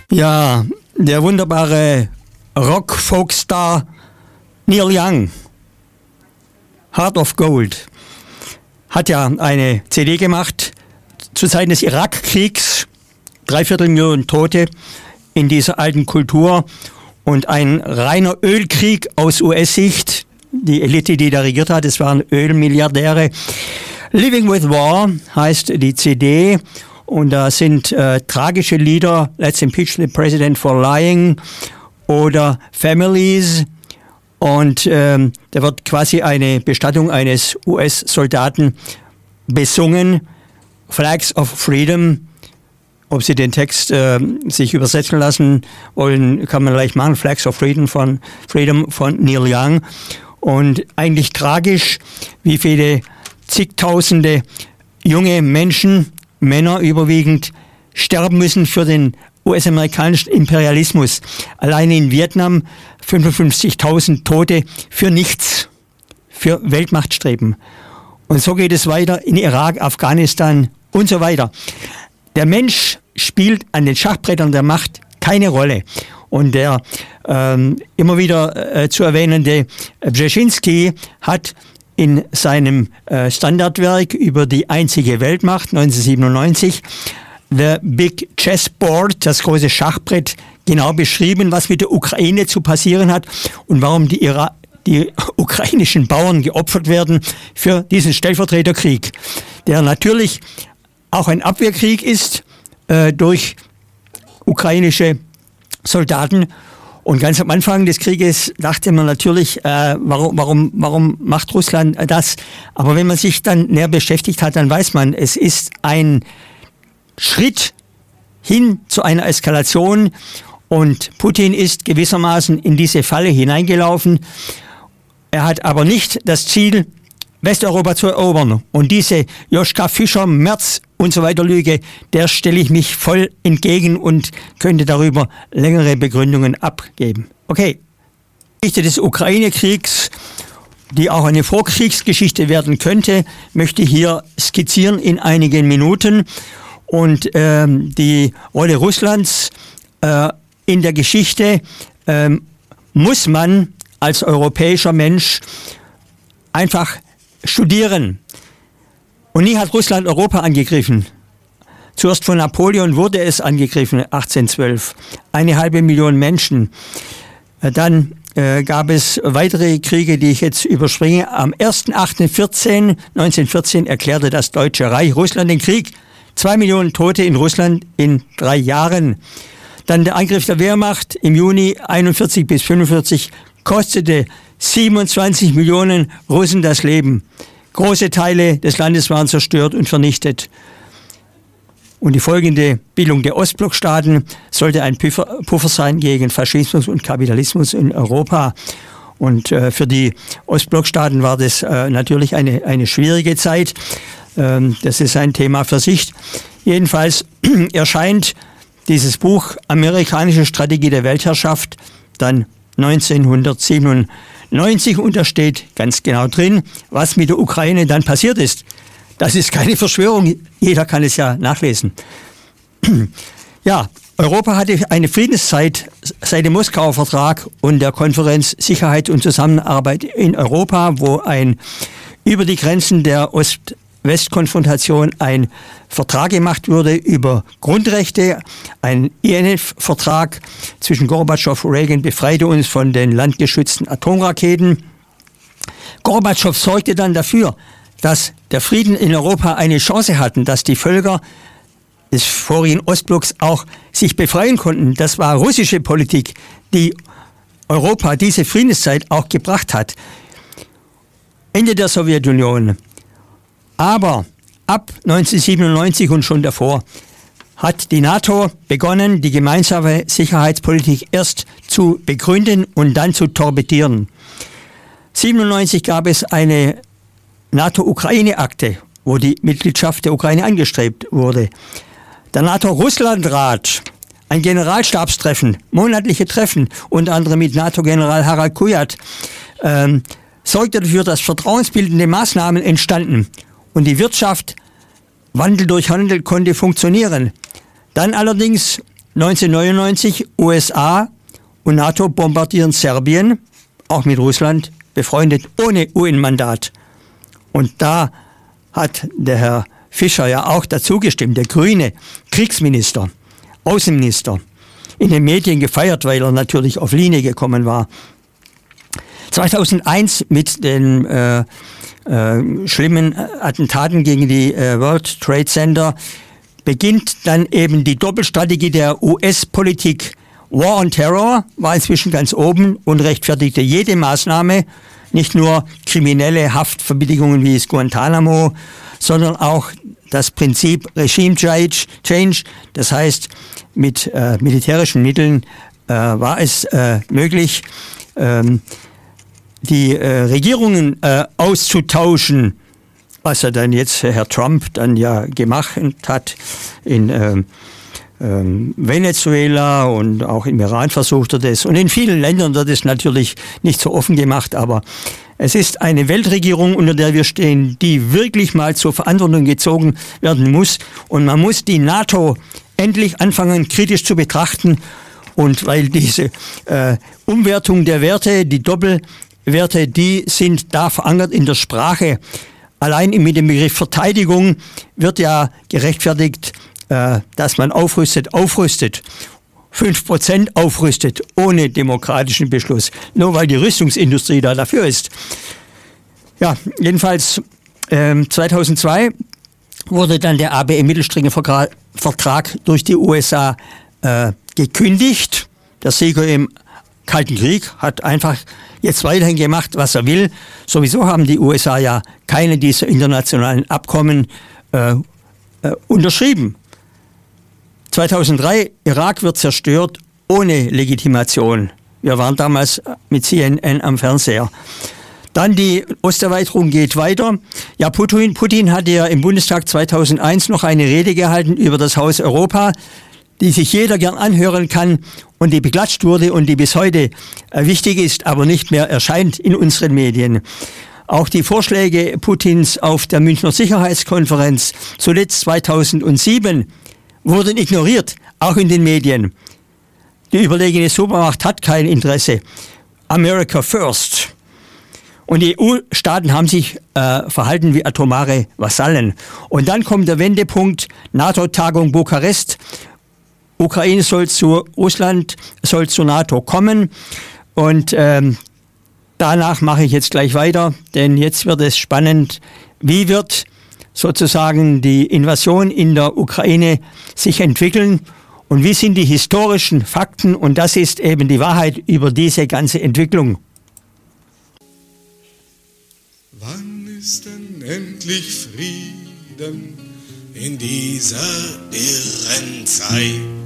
Ja, der wunderbare Rock-Folkstar Neil Young, Heart of Gold, hat ja eine CD gemacht zu Zeiten des Irakkriegs, 3/4 Millionen Tote in dieser alten Kultur und ein reiner Ölkrieg aus US-Sicht. Die Elite, die da regiert hat, es waren Ölmilliardäre. Living with War heißt die CD. Und da sind tragische Lieder, Let's Impeach the President for Lying oder Families. Und da wird quasi eine Bestattung eines US-Soldaten besungen. Flags of Freedom. Ob Sie den Text sich übersetzen lassen wollen, kann man leicht machen. Flags of Freedom von Neil Young. Und eigentlich tragisch, wie viele zigtausende junge Menschen, Männer überwiegend, sterben müssen für den US-amerikanischen Imperialismus. Allein in Vietnam 55.000 Tote für nichts, für Weltmachtstreben. Und so geht es weiter in Irak, Afghanistan und so weiter. Der Mensch spielt an den Schachbrettern der Macht keine Rolle. Und der immer wieder zu erwähnende Brzezinski hat in seinem Standardwerk über die einzige Weltmacht 1997, The Big Chessboard, das große Schachbrett, genau beschrieben, was mit der Ukraine zu passieren hat und warum die ukrainischen Bauern geopfert werden für diesen Stellvertreterkrieg, der natürlich auch ein Abwehrkrieg ist durch ukrainische Soldaten. Und ganz am Anfang des Krieges dachte man natürlich, warum macht Russland das? Aber wenn man sich dann näher beschäftigt hat, dann weiß man, es ist ein Schritt hin zu einer Eskalation und Putin ist gewissermaßen in diese Falle hineingelaufen. Er hat aber nicht das Ziel, Westeuropa zu erobern. Und diese Joschka Fischer, Merz und so weiter Lüge, der stelle ich mich voll entgegen und könnte darüber längere Begründungen abgeben. Okay, die Geschichte des Ukraine-Kriegs, die auch eine Vorkriegsgeschichte werden könnte, möchte ich hier skizzieren in einigen Minuten. Und die Rolle Russlands in der Geschichte muss man als europäischer Mensch einfach studieren. Und nie hat Russland Europa angegriffen. Zuerst von Napoleon wurde es angegriffen, 1812. 1,5 Million Menschen. Dann gab es weitere Kriege, die ich jetzt überspringe. Am 1.8.1914 erklärte das Deutsche Reich Russland den Krieg. 2 Millionen Tote in Russland in 3 Jahren. Dann der Angriff der Wehrmacht im Juni 41 bis 45 kostete 27 Millionen Russen das Leben. Große Teile des Landes waren zerstört und vernichtet. Und die folgende Bildung der Ostblockstaaten sollte ein Puffer sein gegen Faschismus und Kapitalismus in Europa. Und für die Ostblockstaaten war das natürlich eine schwierige Zeit. Das ist ein Thema für sich. Jedenfalls erscheint dieses Buch Amerikanische Strategie der Weltherrschaft dann 1997 und da steht ganz genau drin, was mit der Ukraine dann passiert ist. Das ist keine Verschwörung, jeder kann es ja nachlesen. Ja, Europa hatte eine Friedenszeit seit dem Moskauer Vertrag und der Konferenz Sicherheit und Zusammenarbeit in Europa, wo über die Grenzen der Ost-West-Konfrontation ein Vertrag gemacht wurde über Grundrechte. Ein INF-Vertrag zwischen Gorbatschow und Reagan befreite uns von den landgeschützten Atomraketen. Gorbatschow sorgte dann dafür, dass der Frieden in Europa eine Chance hatten, dass die Völker des vorigen Ostblocks auch sich befreien konnten. Das war russische Politik, die Europa diese Friedenszeit auch gebracht hat. Ende der Sowjetunion. Aber ab 1997 und schon davor hat die NATO begonnen, die gemeinsame Sicherheitspolitik erst zu begründen und dann zu torpedieren. 1997 gab es eine NATO-Ukraine-Akte, wo die Mitgliedschaft der Ukraine angestrebt wurde. Der NATO-Russland-Rat, ein Generalstabstreffen, monatliche Treffen, unter anderem mit NATO-General Harald Kujat, sorgte dafür, dass vertrauensbildende Maßnahmen entstanden und die Wirtschaft Wandel durch Handel konnte funktionieren. Dann allerdings 1999 USA und NATO bombardieren Serbien, auch mit Russland befreundet, ohne UN-Mandat. Und da hat der Herr Fischer ja auch dazu gestimmt, der grüne Kriegsminister, Außenminister, in den Medien gefeiert, weil er natürlich auf Linie gekommen war. 2001 mit den schlimmen Attentaten gegen die World Trade Center beginnt dann eben die Doppelstrategie der US-Politik. War on Terror war inzwischen ganz oben und rechtfertigte jede Maßnahme, nicht nur kriminelle Haftverbilligungen wie es Guantanamo, sondern auch das Prinzip Regime Change, das heißt, mit militärischen Mitteln war es möglich, die Regierungen auszutauschen, was er dann jetzt Herr Trump dann ja gemacht hat in Venezuela und auch im Iran versucht er das. Und in vielen Ländern wird es natürlich nicht so offen gemacht, aber es ist eine Weltregierung, unter der wir stehen, die wirklich mal zur Verantwortung gezogen werden muss. Und man muss die NATO endlich anfangen, kritisch zu betrachten. Und weil diese Umwertung der Werte, die Doppelwerte, die sind da verankert in der Sprache. Allein mit dem Begriff Verteidigung wird ja gerechtfertigt, dass man aufrüstet. 5% aufrüstet, ohne demokratischen Beschluss. Nur weil die Rüstungsindustrie da dafür ist. Ja, jedenfalls 2002 wurde dann der ABM-Mittelstreckenvertrag durch die USA gekündigt. Der Sieger im Kalten Krieg hat einfach jetzt weiterhin gemacht, was er will. Sowieso haben die USA ja keine dieser internationalen Abkommen unterschrieben. 2003, Irak wird zerstört ohne Legitimation. Wir waren damals mit CNN am Fernseher. Dann die Osterweiterung geht weiter. Ja, Putin hatte ja im Bundestag 2001 noch eine Rede gehalten über das Haus Europa, die sich jeder gern anhören kann und die beklatscht wurde und die bis heute wichtig ist, aber nicht mehr erscheint in unseren Medien. Auch die Vorschläge Putins auf der Münchner Sicherheitskonferenz, zuletzt 2007, wurden ignoriert, auch in den Medien. Die überlegene Supermacht hat kein Interesse. America first. Und die EU-Staaten haben sich verhalten wie atomare Vasallen. Und dann kommt der Wendepunkt, NATO-Tagung Bukarest. Ukraine soll zu Russland, soll zur NATO kommen. Und danach mache ich jetzt gleich weiter, denn jetzt wird es spannend. Wie wird sozusagen die Invasion in der Ukraine sich entwickeln und wie sind die historischen Fakten, und das ist eben die Wahrheit über diese ganze Entwicklung. Wann ist denn endlich Frieden in dieser irren Zeit?